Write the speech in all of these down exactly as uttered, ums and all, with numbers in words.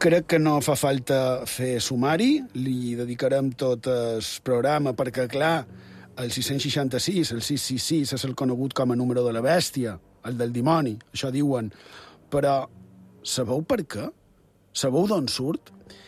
Crec que no fa falta fer sumari, li dedicarem tot el programa perquè, clar, el sis-cents seixanta-sis, el sis sis sis, és el conegut com a número de la bèstia, el del dimoni, això diuen. Però sabeu per què? Sabeu d'on surt?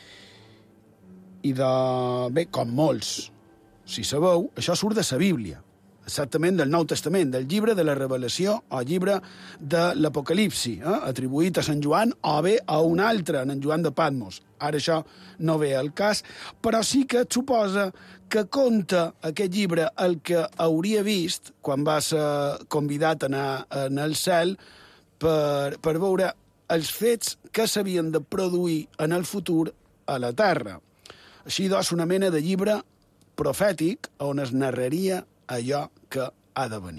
I de... Bé, com molts, si sabeu, això surt de la Bíblia, exactament del Nou Testament, del llibre de la Revelació o llibre de l'Apocalipsi, eh? atribuït a Sant Joan o bé a un altre, en Joan de Patmos. Ara això no ve al cas, però sí que et suposa que conta aquest llibre el que hauria vist quan va ser convidat a anar en el cel per, per veure els fets que s'havien de produir en el futur a la Terra. Així doncs, una mena de llibre profètic on es narraria allò que ha de venir.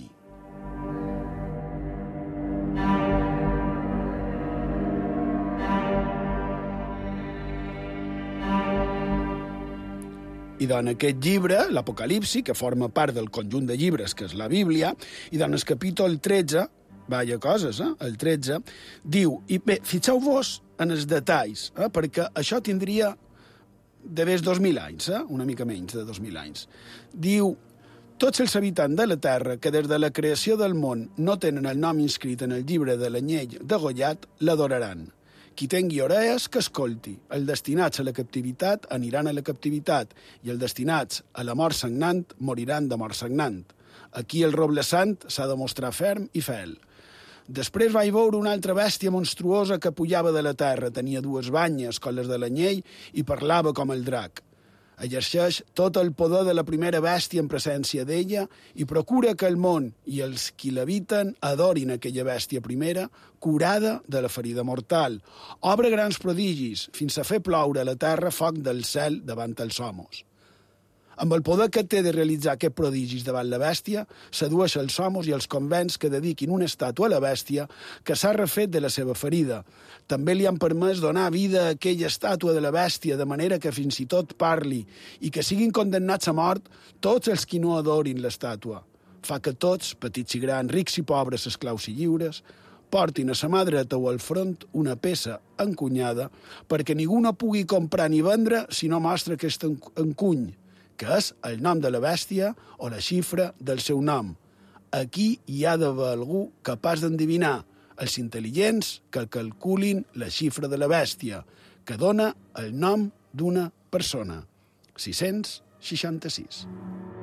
I doncs aquest llibre, l'Apocalipsi, que forma part del conjunt de llibres que és la Bíblia, i doncs el capítol tretze, vaja coses, eh? el tretze, diu, i bé, fixeu-vos en els detalls, eh? perquè això tindria d'haver dos mil anys, eh? una mica menys de dos mil anys. Diu, tots els habitants de la Terra que des de la creació del món no tenen el nom inscrit en el llibre de l'anyell degollat, l'adoraran. Qui tingui orelles, que escolti. Els destinats a la captivitat aniran a la captivitat i els destinats a la mort sagnant moriran de mort sagnant. Aquí el roble sant s'ha de mostrar ferm i fel. Després vaig veure una altra bèstia monstruosa que pujava de la terra. Tenia dues banyes, com les de l'anyell, i parlava com el drac. Exerceix tot el poder de la primera bèstia en presència d'ella i procura que el món i els qui l'habiten adorin aquella bèstia primera, curada de la ferida mortal. Obre grans prodigis, fins a fer ploure a la terra foc del cel davant els homes. Amb el poder que té de realitzar aquests prodigis davant la bèstia, sedueix els homes i els convenç que dediquin una estàtua a la bèstia que s'ha refet de la seva ferida. També li han permès donar vida a aquella estàtua de la bèstia, de manera que fins i tot parli, i que siguin condemnats a mort tots els qui no adorin l'estàtua. Fa que tots, petits i grans, rics i pobres, esclaus i lliures, portin a sa mà dreta o al front una peça encunyada perquè ningú no pugui comprar ni vendre si no mostra aquest encuny, que és el nom de la bèstia o la xifra del seu nom. Aquí hi ha d'haver algú capaç d'endevinar, els intel·ligents que calculin la xifra de la bèstia, que dona el nom d'una persona. sis-cents seixanta-sis.